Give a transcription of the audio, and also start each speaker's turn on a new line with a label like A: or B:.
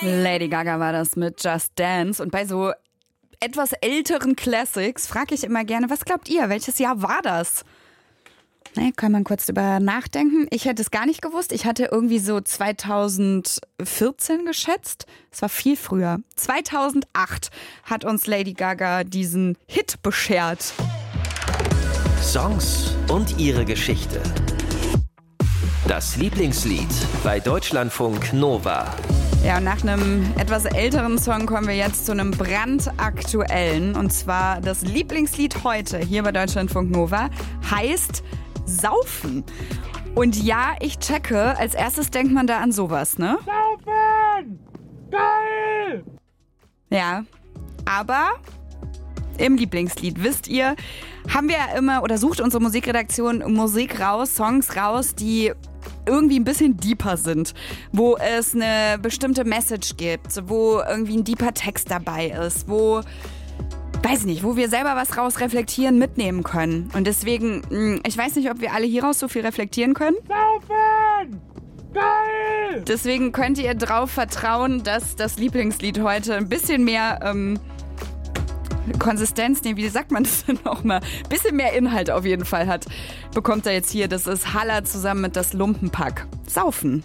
A: Lady Gaga war das mit Just Dance. Und bei so etwas älteren Classics frage ich immer gerne, was glaubt ihr, welches Jahr war das? Kann man kurz drüber nachdenken. Ich hätte es gar nicht gewusst. Ich hatte irgendwie so 2014 geschätzt. Es war viel früher. 2008 hat uns Lady Gaga diesen Hit beschert.
B: Songs und ihre Geschichte. Das Lieblingslied bei Deutschlandfunk Nova.
A: Ja, und nach einem etwas älteren Song kommen wir jetzt zu einem brandaktuellen. Und zwar das Lieblingslied heute hier bei Deutschlandfunk Nova heißt Saufen. Und ja, ich checke, als erstes denkt man da an sowas, ne?
C: Saufen! Geil!
A: Ja, aber im Lieblingslied, wisst ihr, haben wir ja immer, oder sucht unsere Musikredaktion Musik raus, Songs raus, die irgendwie ein bisschen deeper sind, wo es eine bestimmte Message gibt, wo irgendwie ein deeper Text dabei ist, wo, weiß nicht, wo wir selber was raus reflektieren, mitnehmen können. Und deswegen, ich weiß nicht, ob wir alle hieraus so viel reflektieren können.
C: Saufen! Geil!
A: Deswegen könnt ihr drauf vertrauen, dass das Lieblingslied heute ein bisschen mehr Konsistenz, wie sagt man das denn nochmal? Ein bisschen mehr Inhalt auf jeden Fall hat. Bekommt er jetzt hier, das ist Halla zusammen mit das Lumpenpack. Saufen.